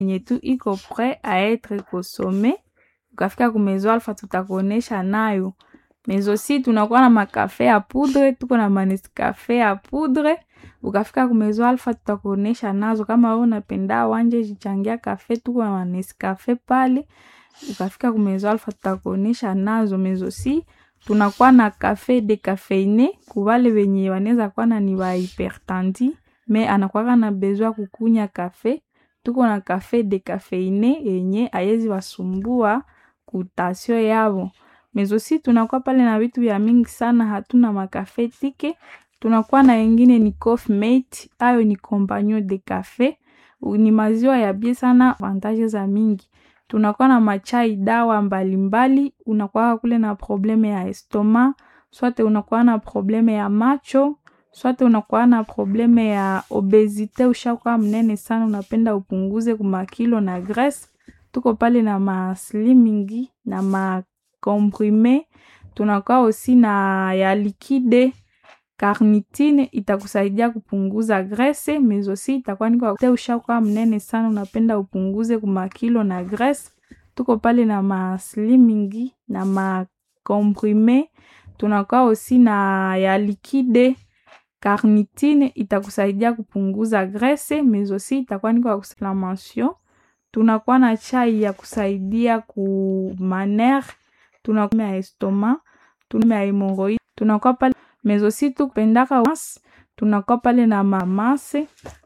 yenye tu iko prêt à être consommé. Ukafika ku Maison Alpha tutakuonesha nayo. Mais aussi tunakuwa na makafe ya poudre, tuko na Nescafe ya poudre. Ukafika ku Maison Alpha tutakuonesha nazo. Kama wewe unapenda wanje jichangia kafe, tuko na Nescafe pale. Ukafika ku Maison Alpha tutakuonesha nazo. Mais aussi tunakuwa na café décaféiné kwa wale wenye wanaweza kuwa na ni wa hypertendu mais anakuwa na besoin kukunya kafe. Tuko na café décaféiné yenye haiwezi wasumbua kutasio yao. Mais aussi tunakuwa pale na vitu vya mingi sana, hatuna makafe tike. Tunakuwa na wengine ni Coffee Mate, ayo ni compagnon de café. Ni maziwa ya bie sana, avantages za mingi. Tunakuwa na machai dawa mbalimbali, unakuwa kule na probleme ya estoma, swate unakuwa na probleme ya macho, swate unakuwa na probleme ya obesite, ushakuwa mnene sana, unapenda upunguze kumakilo na graisse. Tuko pale na ma slimming na ma comprimé. Tunakuwa aussi na ya liquide carnitine, itakusaidia kupunguza graisse, mais aussi itakuwa niko ushakuwa mnene sana, unapenda upunguze kumakilo na graisse. Tuko pale na ma slimming na ma comprimé. Tunakuwa aussi na ya liquide carnitine, itakusaidia kupunguza graisse, mais aussi itakuwa niko inflammation. Tunakuwa na chai ya kusaidia ku manner, tunakuwa na estoma, tunakuwa na hemorrhoid, tunakuwa pale mais aussi tukipendaka tunakuwa pale na mamase,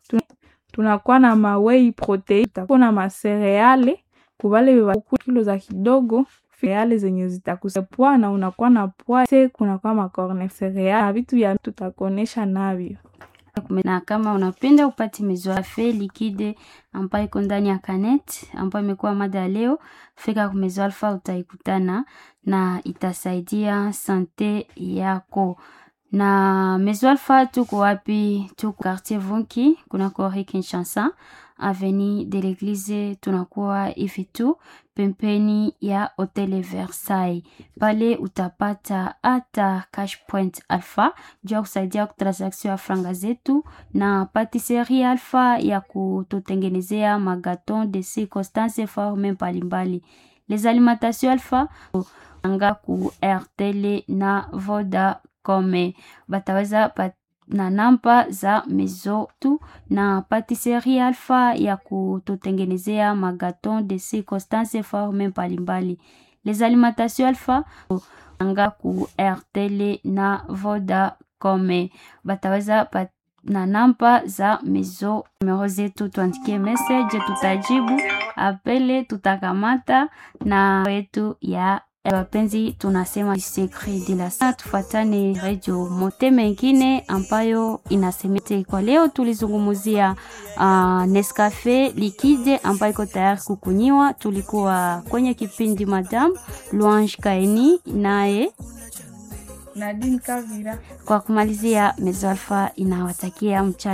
tunakuwa na ma whey protein, tunakuwa na ma cereale kubale wa kilo za kidogo, cereale zenye zitakusaidia na unakuwa na poids, kunakuwa ma corne cereale, vitu ya tutakonesha navyo. Na kama unapenda upate Maison Alpha liquide ambayo iko ndani ya canette ambayo imekuwa mada leo, fika ku Maison Alpha utaikutana na itasaidia sante yako. Na Maison Alpha tuko wapi? Tuko quartier Vunki, kuna Corée Kinshasa, avenue de l'église, tunakuwa hivi tu pembeni ya Hotel Versailles. Pale utapata ata Cash Point Alpha, jua kusaidia transaction ya franga zetu, na patisserie Alpha ya kututengenezea magaton de circonstances forme mbalimbali. Les alimentations Alpha anga ku RTL na Voda kome bataweza na namba za Maison tu na patisserie Alpha ya kututengenezea magaton de circonstances forme mbalimbali. Les alimentations Alpha anga ku RTL na Voda kome bataweza na namba za Maison. Numero zetu tuandikie message, tutajibu apele, tutakamata na wetu ya wapenzi. Tunasema secret de la saa, tufuatane radio mote mengine ambayo inasemete. Kwa leo tulizungumzia Nescafe liquide ambayo iko tayari kukunyiwa. Tulikuwa kwenye kipindi Madame Louange Kaini naye Nadine Kavira. Kwa kumalizia, Maison Alpha inawatakia mchana